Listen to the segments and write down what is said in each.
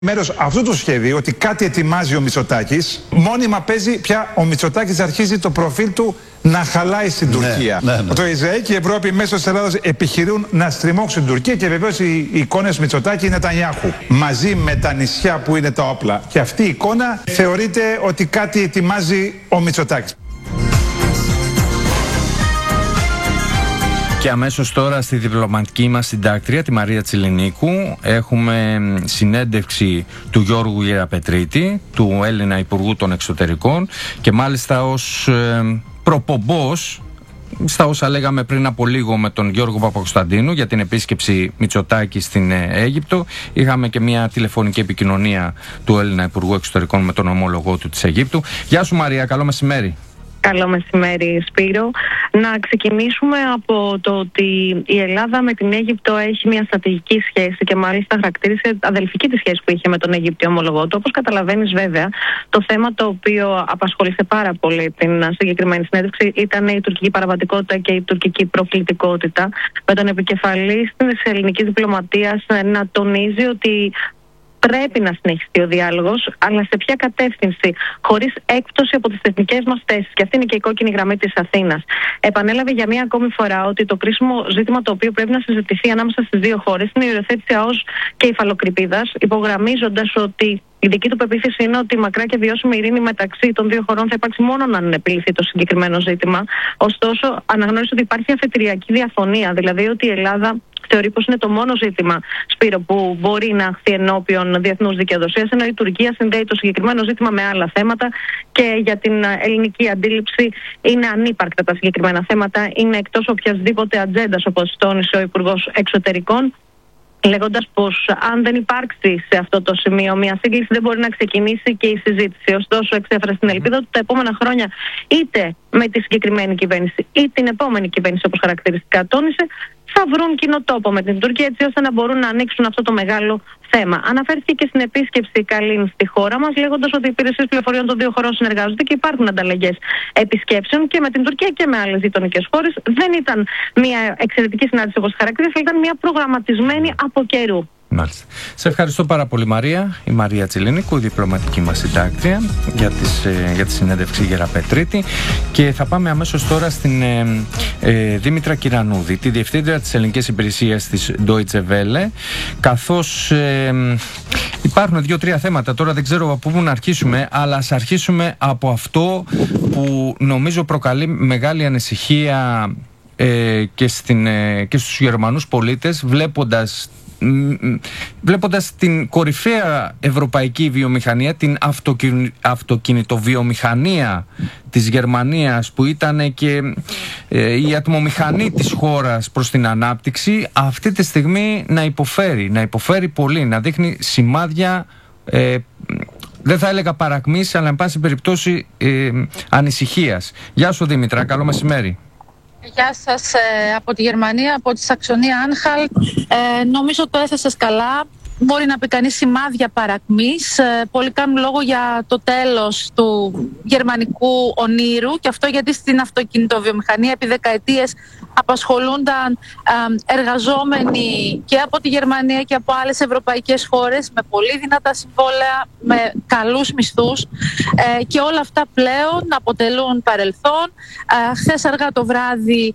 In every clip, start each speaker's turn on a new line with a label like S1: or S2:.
S1: Μέρος αυτού του σχεδίου, ότι κάτι ετοιμάζει ο Μητσοτάκης, μόνιμα παίζει πια ο Μητσοτάκης, αρχίζει το προφίλ του να χαλάει στην Τουρκία. Το Ισραήλ και η Ευρώπη μέσω της Ελλάδας επιχειρούν να στριμώξουν την Τουρκία και βεβαίως οι εικόνες Μητσοτάκη είναι Νετανιάχου μαζί με τα νησιά που είναι τα όπλα. Και αυτή η εικόνα θεωρείται ότι κάτι ετοιμάζει ο Μητσοτάκης.
S2: Και αμέσως τώρα στη διπλωματική μας συντάκτρια, τη Μαρία Τσιλινίκου, έχουμε συνέντευξη του Γιώργου Γεραπετρίτη, του Έλληνα Υπουργού των Εξωτερικών, και μάλιστα ως προπομπός στα όσα λέγαμε πριν από λίγο με τον Γιώργο Παπακοσταντίνου για την επίσκεψη Μητσοτάκη στην Αίγυπτο. Είχαμε και μια τηλεφωνική επικοινωνία του Έλληνα Υπουργού Εξωτερικών με τον ομόλογό του της Αιγύπτου. Γεια σου Μαρία, καλό μεσημέρι.
S3: Καλό μεσημέρι Σπύρο. Να ξεκινήσουμε από το ότι η Ελλάδα με την Αίγυπτο έχει μια στρατηγική σχέση και μάλιστα χαρακτήρισε αδελφική τη σχέση που είχε με τον Αιγύπτιο ομολογό του. Όπως καταλαβαίνεις βέβαια, το θέμα το οποίο απασχόλησε πάρα πολύ την συγκεκριμένη συνέντευξη ήταν η τουρκική παραβατικότητα και η τουρκική προκλητικότητα, με τον επικεφαλής της ελληνικής διπλωματίας να τονίζει ότι πρέπει να συνεχιστεί ο διάλογος, αλλά σε ποια κατεύθυνση, χωρίς έκπτωση από τις εθνικές μας θέσεις. Και αυτή είναι και η κόκκινη γραμμή της Αθήνας. Επανέλαβε για μία ακόμη φορά ότι το κρίσιμο ζήτημα το οποίο πρέπει να συζητηθεί ανάμεσα στις δύο χώρες είναι η οριοθέτηση ΑΟΣ και υφαλοκρηπίδας, υπογραμμίζοντας ότι η δική του πεποίθηση είναι ότι η μακρά και βιώσιμη ειρήνη μεταξύ των δύο χωρών θα υπάρξει μόνο αν επιληθεί το συγκεκριμένο ζήτημα. Ωστόσο, αναγνώρισε ότι υπάρχει αφετηριακή διαφωνία, δηλαδή ότι η Ελλάδα θεωρεί πως είναι το μόνο ζήτημα, Σπύρο, που μπορεί να αχθεί ενώπιον διεθνούς δικαιοδοσίας, ενώ η Τουρκία συνδέει το συγκεκριμένο ζήτημα με άλλα θέματα και για την ελληνική αντίληψη είναι ανύπαρκτα τα συγκεκριμένα θέματα, είναι εκτός οποιασδήποτε ατζέντας, όπως τόνισε ο Υπουργός Εξωτερικών, λέγοντας πως αν δεν υπάρξει σε αυτό το σημείο μια σύγκληση δεν μπορεί να ξεκινήσει και η συζήτηση. Ωστόσο, εξέφρασε την ελπίδα ότι τα επόμενα χρόνια, είτε με τη συγκεκριμένη κυβέρνηση ή την επόμενη κυβέρνηση, όπως χαρακτηριστικά τόνισε, θα βρουν κοινό τόπο με την Τουρκία, έτσι ώστε να μπορούν να ανοίξουν αυτό το μεγάλο θέμα. Αναφέρθηκε και στην επίσκεψη Καλίν στη χώρα μας, λέγοντας ότι οι υπηρεσίες πληροφοριών των δύο χωρών συνεργάζονται και υπάρχουν ανταλλαγές επισκέψεων και με την Τουρκία και με άλλες γειτονικές χώρες. Δεν ήταν μια εξαιρετική συνάντηση όπως χαρακτήρισε, ήταν μια προγραμματισμένη από καιρού.
S2: Μάλιστα. Σε ευχαριστώ πάρα πολύ Μαρία. Η Μαρία Τσιλινίκου, η διπλωματική μας συντάκτρια, για τη συνέντευξη Γεραπετρίτη. Και θα πάμε αμέσως τώρα στην Δήμητρα Κυρανούδη, τη Διευθύντρια της Ελληνικής Υπηρεσίας της Deutsche Welle, καθώς υπάρχουν 2-3 θέματα. Τώρα δεν ξέρω από πού να αρχίσουμε, αλλά ας αρχίσουμε από αυτό που νομίζω προκαλεί μεγάλη ανησυχία και στους Γερμανούς πολίτες, βλέποντας την κορυφαία ευρωπαϊκή βιομηχανία, την αυτοκινητοβιομηχανία της Γερμανίας, που ήταν και η ατμομηχανή της χώρας προς την ανάπτυξη, αυτή τη στιγμή να υποφέρει πολύ, να δείχνει σημάδια, δεν θα έλεγα παρακμής, αλλά εν πάση περιπτώσει ανησυχίας. Γεια σου Δήμητρα, καλό μεσημέρι.
S4: Γεια σας από τη Γερμανία, από τη Σαξονία Άνχαλτ. Νομίζω το έθεσες καλά. Μπορεί να πει κανείς σημάδια παρακμής. Πολλοί κάνουν λόγο για το τέλος του γερμανικού ονείρου, και αυτό γιατί στην αυτοκινητοβιομηχανία επί δεκαετίες απασχολούνταν εργαζόμενοι και από τη Γερμανία και από άλλες ευρωπαϊκές χώρες με πολύ δυνατά συμβόλαια, με καλούς μισθούς, και όλα αυτά πλέον αποτελούν παρελθόν. Χθες αργά το βράδυ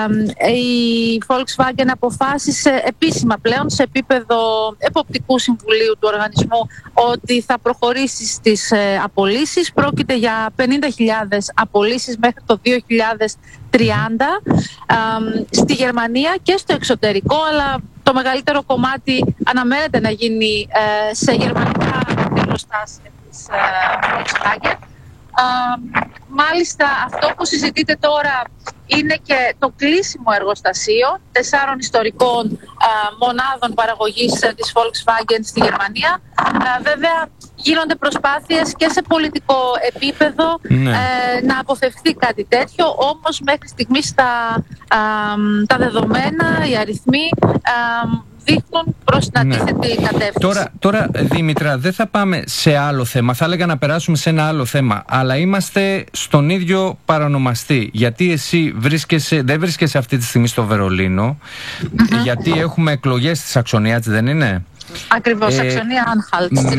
S4: η Volkswagen αποφάσισε επίσημα πλέον σε επίπεδο εποπτικού συμβουλίου του οργανισμού ότι θα προχωρήσει στις απολύσεις. Πρόκειται για 50.000 απολύσεις μέχρι το 2030 στη Γερμανία και στο εξωτερικό, αλλά το μεγαλύτερο κομμάτι αναμένεται να γίνει σε γερμανικά εργοστάσια της Volkswagen. Μάλιστα αυτό που συζητείτε τώρα είναι και το κλείσιμο εργοστασίων 4 ιστορικών μονάδων παραγωγής της Volkswagen στη Γερμανία. Βέβαια γίνονται προσπάθειες και σε πολιτικό επίπεδο να αποφευθεί κάτι τέτοιο, όμως μέχρι στιγμής τα δεδομένα, οι αριθμοί δείχνουν προς την αντίθετη κατεύθυνση.
S2: Τώρα Δήμητρα, δεν θα πάμε σε άλλο θέμα. Θα έλεγα να περάσουμε σε ένα άλλο θέμα. Αλλά είμαστε στον ίδιο παρανομαστή. Γιατί εσύ δεν βρίσκεσαι αυτή τη στιγμή στο Βερολίνο, γιατί έχουμε εκλογές στη Σαξονία, δεν είναι?
S4: Ακριβώς, Σαξονία Άνχαλτ.